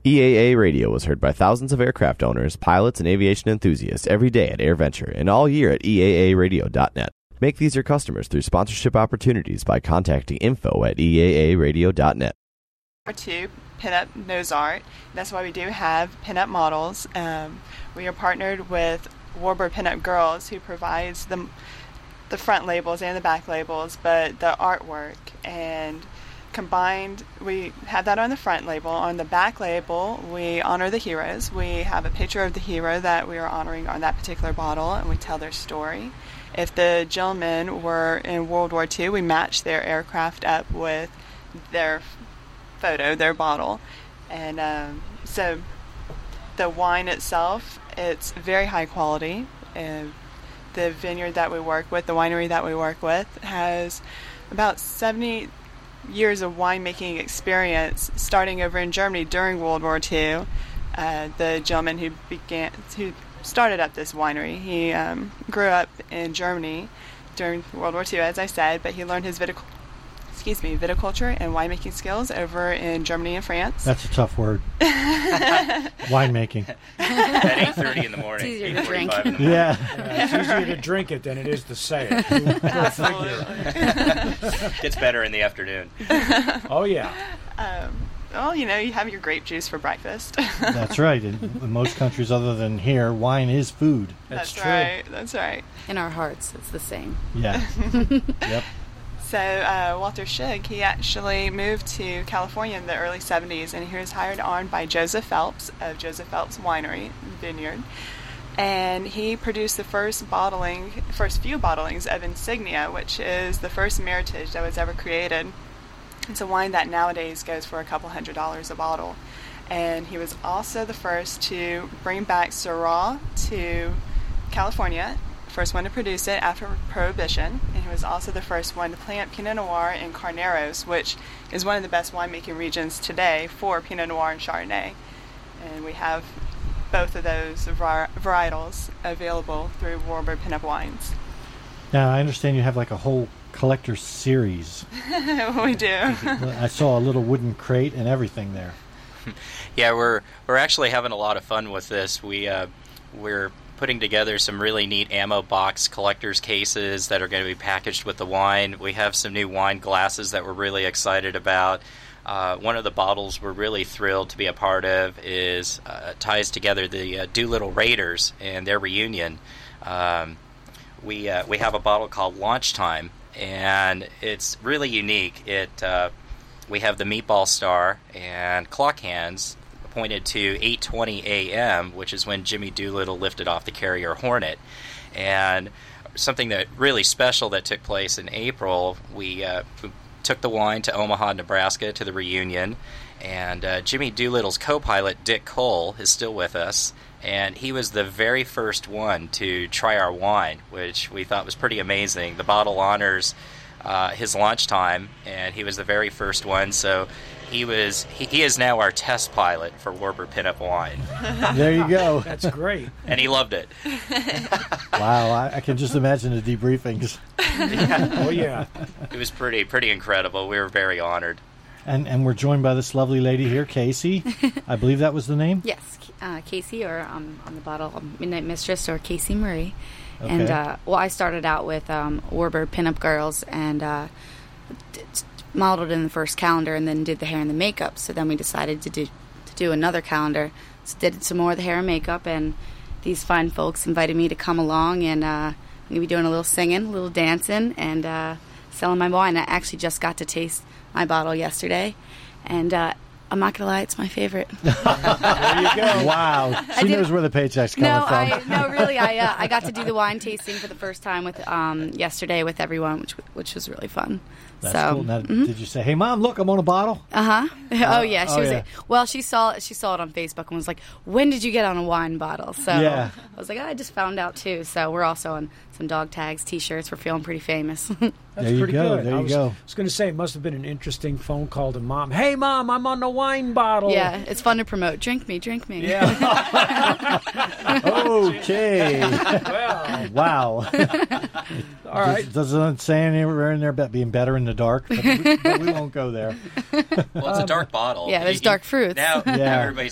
EAA Radio was heard by thousands of aircraft owners, pilots, and aviation enthusiasts every day at AirVenture and all year at EAAradio.net. Make these your customers through sponsorship opportunities by contacting info@EAAradio.net. To Pinup Nose Art. That's why we do have pinup models. We are partnered with Warbird Pinup Girls, who provides the front labels and the back labels, but the artwork. And combined, we have that on the front label. On the back label, we honor the heroes. We have a picture of the hero that we are honoring on that particular bottle, and we tell their story. If the gentlemen were in World War II, we match their aircraft up with their photo, their bottle. And so the wine itself, it's very high quality. The vineyard that we work with, the winery that we work with, has about 70 years of winemaking experience, starting over in Germany during World War II. The gentleman who started up this winery, he grew up in Germany during World War II, as I said, but he learned his viticulture and winemaking skills over in Germany and France. That's a tough word. Winemaking. At 8:30 in the morning. It's easier to drink. Yeah. It's easier to drink it than it is to say it. Absolutely. Gets better in the afternoon. Oh, yeah. Well, you have your grape juice for breakfast. That's right. In most countries other than here, wine is food. That's true. right. That's right. In our hearts, it's the same. Yeah. Yep. So Walter Shug, he actually moved to California in the early 70s, and he was hired on by Joseph Phelps of Joseph Phelps Winery Vineyard. And he produced the first few bottlings of Insignia, which is the first Meritage that was ever created. It's a wine that nowadays goes for a couple $100 a bottle. And he was also the first to bring back Syrah to California, first one to produce it after Prohibition, and he was also the first one to plant Pinot Noir in Carneros, which is one of the best winemaking regions today for Pinot Noir and Chardonnay. And we have both of those varietals available through Warbird Pinup Wines. Now, I understand you have like a whole collector series. We do. I saw a little wooden crate and everything there. Yeah, we're actually having a lot of fun with this. We're putting together some really neat ammo box collector's cases that are going to be packaged with the wine. We have some new wine glasses that we're really excited about. One of the bottles we're really thrilled to be a part of ties together the Doolittle Raiders and their reunion. We have a bottle called Launch Time, and it's really unique. We have the meatball star and clock hands pointed to 8:20 a.m., which is when Jimmy Doolittle lifted off the Carrier Hornet. And something that really special that took place in April, we took the wine to Omaha, Nebraska, to the reunion, and Jimmy Doolittle's co-pilot, Dick Cole, is still with us, and he was the very first one to try our wine, which we thought was pretty amazing. The bottle honors his launch time, and he was the very first one, so he is now our test pilot for Warbird Pinup Wine. There you go. That's great. And he loved it. Wow, I can just imagine the debriefings. Oh, yeah. It was pretty incredible. We were very honored. And we're joined by this lovely lady here, Casey. I believe that was the name? Yes, Casey, or on the bottle, Midnight Mistress, or Casey Marie. Okay. And, I started out with Warbird Pinup Girls, and modeled in the first calendar, and then did the hair and the makeup. So then we decided to do another calendar. So did some more of the hair and makeup, and these fine folks invited me to come along, and I'm going to be doing a little singing, a little dancing, and selling my wine. I actually just got to taste my bottle yesterday, and I'm not going to lie, it's my favorite. There you go. Wow. She knows where the paycheck's coming from. Really, I got to do the wine tasting for the first time with yesterday with everyone, which was really fun. That's cool. Now, did you say, "Hey, Mom, look, I'm on a bottle"? Oh yeah, she saw it on Facebook and was like, "When did you get on a wine bottle?" So yeah. I was like, I just found out too. So we're also on some dog tags, T-shirts. We're feeling pretty famous. That's there you pretty go. good. There you go. I was going to say, it must have been an interesting phone call to Mom. Hey, Mom, I'm on the wine bottle. Yeah, it's fun to promote. Drink me. Yeah. Okay. Well. Wow. All right. Doesn't say anywhere in there about being better in the dark, but we won't go there. Well, it's a dark bottle. Yeah, there's dark fruits. Now everybody